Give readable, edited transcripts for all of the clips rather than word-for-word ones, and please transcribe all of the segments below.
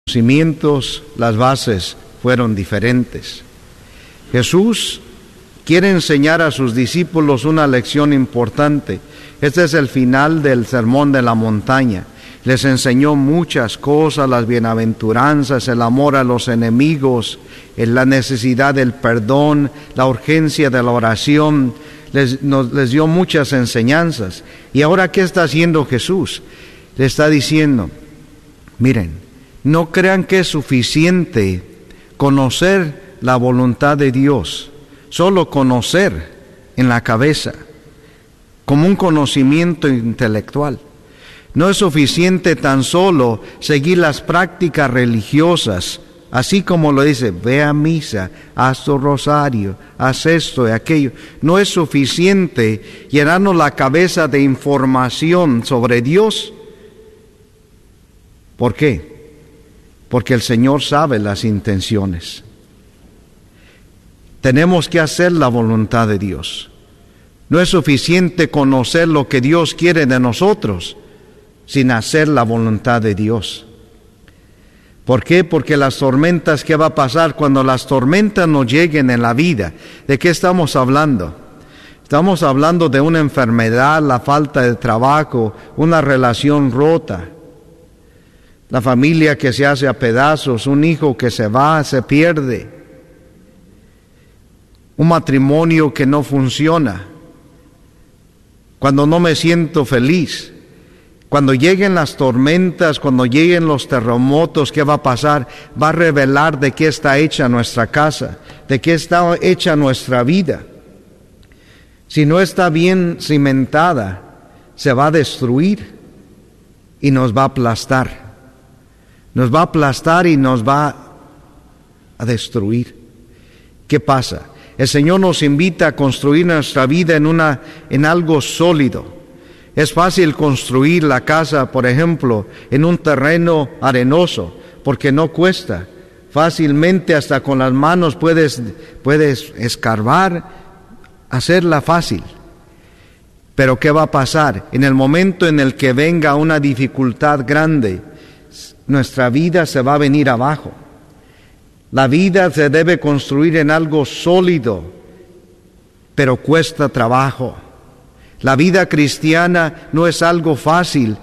cimientos, las bases fueron diferentes. Jesús quiere enseñar a sus discípulos una lección importante. Este es el final del Sermón de la Montaña. Les enseñó muchas cosas, las bienaventuranzas, el amor a los enemigos, la necesidad del perdón, la urgencia de la oración. Les dio muchas enseñanzas. Y ahora, ¿qué está haciendo Jesús? Le está diciendo, miren, no crean que es suficiente conocer la voluntad de Dios, solo conocer en la cabeza, como un conocimiento intelectual. No es suficiente tan solo seguir las prácticas religiosas, así como lo dice, ve a misa, haz tu rosario, haz esto y aquello. No es suficiente llenarnos la cabeza de información sobre Dios. ¿Por qué? Porque el Señor sabe las intenciones. Tenemos que hacer la voluntad de Dios. No es suficiente conocer lo que Dios quiere de nosotros sin hacer la voluntad de Dios. ¿Por qué? Porque las tormentas, ¿qué va a pasar cuando las tormentas nos lleguen en la vida? ¿De qué estamos hablando? Estamos hablando de una enfermedad, la falta de trabajo, una relación rota, la familia que se hace a pedazos, un hijo que se va, se pierde, un matrimonio que no funciona, cuando no me siento feliz. Cuando lleguen las tormentas, cuando lleguen los terremotos, ¿qué va a pasar? Va a revelar de qué está hecha nuestra casa, de qué está hecha nuestra vida. Si no está bien cimentada, se va a destruir y nos va a aplastar. Nos va a aplastar y nos va a destruir. ¿Qué pasa? El Señor nos invita a construir nuestra vida en algo sólido. Es fácil construir la casa, por ejemplo, en un terreno arenoso, porque no cuesta. Fácilmente, hasta con las manos puedes escarbar, hacerla fácil. Pero ¿qué va a pasar? En el momento en el que venga una dificultad grande, nuestra vida se va a venir abajo. La vida se debe construir en algo sólido, pero cuesta trabajo. La vida cristiana no es algo fácil.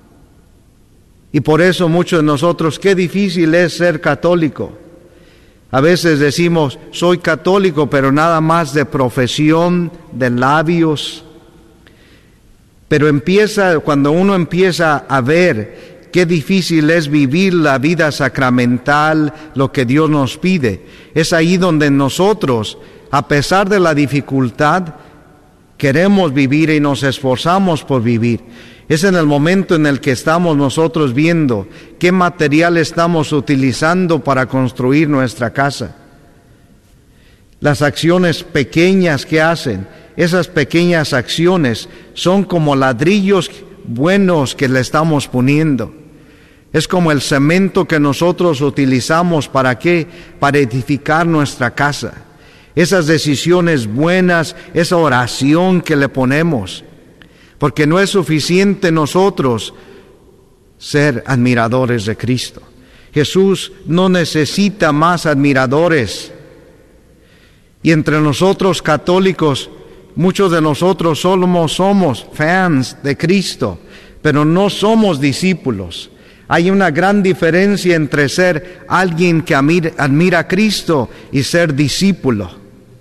Y por eso muchos de nosotros, qué difícil es ser católico. A veces decimos, soy católico, pero nada más de profesión, de labios. Pero cuando uno empieza a ver qué difícil es vivir la vida sacramental, lo que Dios nos pide, es ahí donde nosotros, a pesar de la dificultad, queremos vivir y nos esforzamos por vivir. Es en el momento en el que estamos nosotros viendo qué material estamos utilizando para construir nuestra casa. Las acciones pequeñas que hacen, esas pequeñas acciones son como ladrillos buenos que le estamos poniendo. Es como el cemento que nosotros utilizamos ¿para qué? Para edificar nuestra casa. Esas decisiones buenas, esa oración que le ponemos. Porque no es suficiente nosotros ser admiradores de Cristo. Jesús no necesita más admiradores. Y entre nosotros católicos, muchos de nosotros somos fans de Cristo, pero no somos discípulos. Hay una gran diferencia entre ser alguien que admira a Cristo y ser discípulo.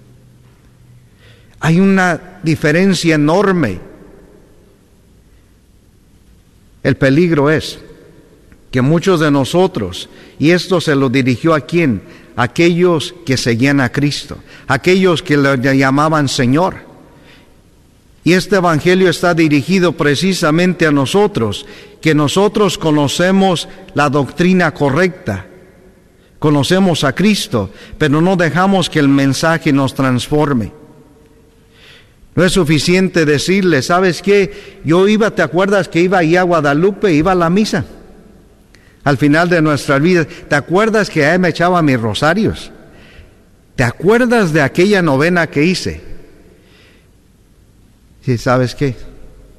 Hay una diferencia enorme. El peligro es que muchos de nosotros, y esto se lo dirigió ¿a quién? A aquellos que seguían a Cristo, aquellos que le llamaban Señor. Y este evangelio está dirigido precisamente a nosotros, que nosotros conocemos la doctrina correcta, conocemos a Cristo, pero no dejamos que el mensaje nos transforme. No es suficiente decirle, ¿sabes qué? ¿te acuerdas que iba ahí a Guadalupe, iba a la misa? Al final de nuestras vidas, ¿te acuerdas que ahí me echaba mis rosarios? ¿Te acuerdas de aquella novena que hice? Sí, ¿sabes qué?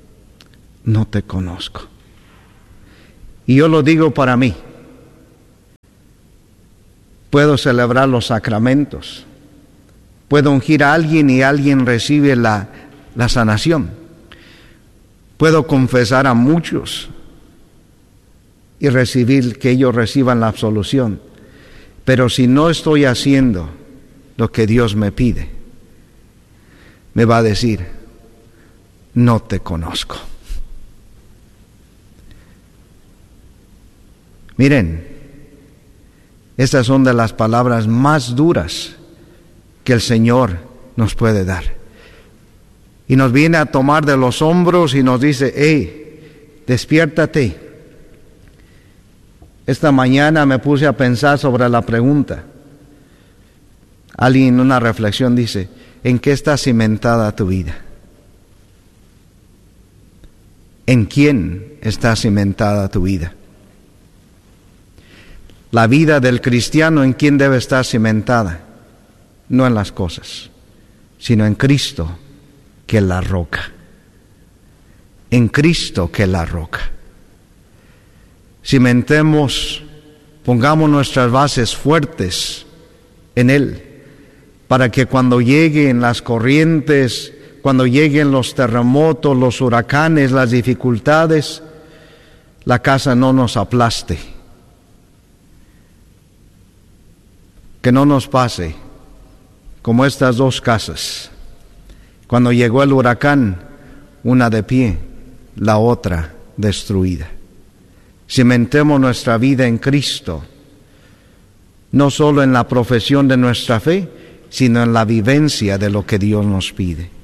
No te conozco. Y yo lo digo para mí. Puedo celebrar los sacramentos. Puedo ungir a alguien y alguien recibe la sanación. Puedo confesar a muchos y recibir que ellos reciban la absolución. Pero si no estoy haciendo lo que Dios me pide, me va a decir, no te conozco. Miren, estas son de las palabras más duras que el Señor nos puede dar. Y nos viene a tomar de los hombros y nos dice, hey, despiértate. Esta mañana me puse a pensar sobre la pregunta. Alguien en una reflexión dice, ¿en qué está cimentada tu vida? ¿En quién está cimentada tu vida? La vida del cristiano, ¿en quién debe estar cimentada? No en las cosas, sino en Cristo, que es la roca. En Cristo, que es la roca. Cimentemos, pongamos nuestras bases fuertes en Él, para que cuando lleguen las corrientes, cuando lleguen los terremotos, los huracanes, las dificultades, la casa no nos aplaste. Que no nos pase como estas dos casas. Cuando llegó el huracán, una de pie, la otra destruida. Cimentemos nuestra vida en Cristo, no solo en la profesión de nuestra fe, sino en la vivencia de lo que Dios nos pide.